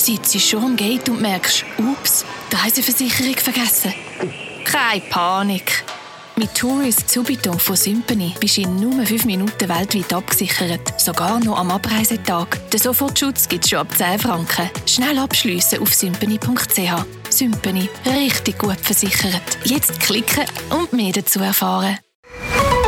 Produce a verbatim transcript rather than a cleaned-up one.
sitzt schon am Gate und merkst, ups, die Reiseversicherung vergessen. Keine Panik. Mit Tourist Subito von Sympany bist du in nur fünf Minuten weltweit abgesichert. Sogar noch am Abreisetag. Den Sofortschutz gibt es schon ab zehn Franken. Schnell abschliessen auf sympany punkt c h. Sympany. Richtig gut versichert. Jetzt klicken und mehr dazu erfahren.